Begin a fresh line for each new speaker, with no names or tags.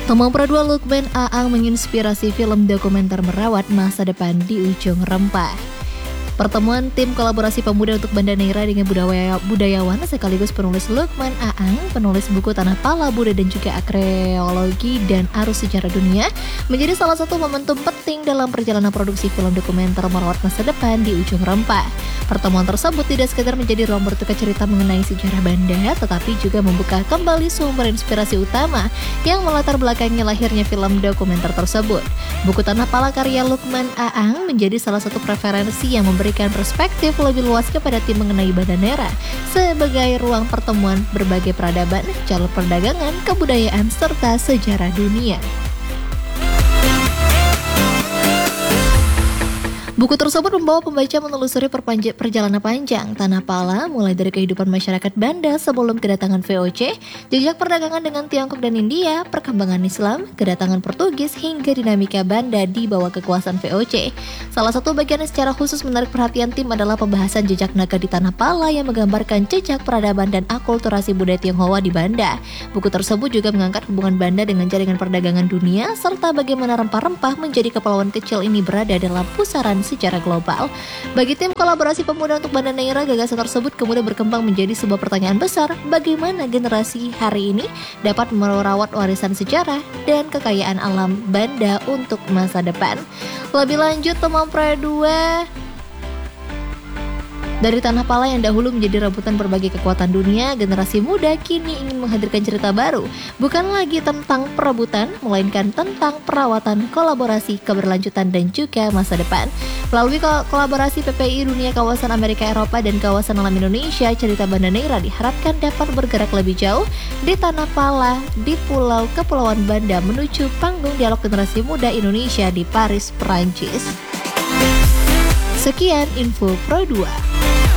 Tomang Pradua Lukman Aang menginspirasi film dokumenter merawat masa depan di ujung rempah. Pertemuan tim kolaborasi pemuda untuk Banda Neira dengan budayawan sekaligus penulis Lukman Aang, penulis buku Tanah Pala, Buddha dan juga Arkeologi dan Arus Sejarah Dunia menjadi salah satu momentum penting dalam perjalanan produksi film dokumenter merawat masa depan di ujung rempah. Pertemuan tersebut tidak sekedar menjadi ruang bertukar cerita mengenai sejarah Banda, tetapi juga membuka kembali sumber inspirasi utama yang melatar belakangi lahirnya film dokumenter tersebut. Buku Tanah Pala karya Lukman Aang menjadi salah satu preferensi yang memberikan perspektif lebih luas kepada tim mengenai Banda Neira sebagai ruang pertemuan berbagai peradaban, jalur perdagangan, kebudayaan, serta sejarah dunia. Buku tersebut membawa pembaca menelusuri perjalanan panjang Tanah Pala mulai dari kehidupan masyarakat Banda sebelum kedatangan VOC, jejak perdagangan dengan Tiongkok dan India, perkembangan Islam, kedatangan Portugis hingga dinamika Banda di bawah kekuasaan VOC. Salah satu bagian yang secara khusus menarik perhatian tim adalah pembahasan jejak naga di Tanah Pala yang menggambarkan jejak peradaban dan akulturasi budaya Tionghoa di Banda. Buku tersebut juga mengangkat hubungan Banda dengan jaringan perdagangan dunia serta bagaimana rempah-rempah menjadi kepulauan kecil ini berada dalam pusaran secara global. Bagi tim kolaborasi pemuda untuk Banda Neira, gagasan tersebut kemudian berkembang menjadi sebuah pertanyaan besar, bagaimana generasi hari ini dapat merawat warisan sejarah dan kekayaan alam Banda untuk masa depan. Lebih lanjut, Tomang Pradua dari Tanah Pala yang dahulu menjadi rebutan berbagai kekuatan dunia, generasi muda kini ingin menghadirkan cerita baru. Bukan lagi tentang perebutan, melainkan tentang perawatan, kolaborasi, keberlanjutan, dan juga masa depan. Melalui kolaborasi PPI Dunia Kawasan Amerika Eropa dan Kawasan Alam Indonesia, cerita Banda Neira diharapkan dapat bergerak lebih jauh di Tanah Pala, di Pulau Kepulauan Banda menuju panggung dialog generasi muda Indonesia di Paris, Perancis. Sekian info Pro 2.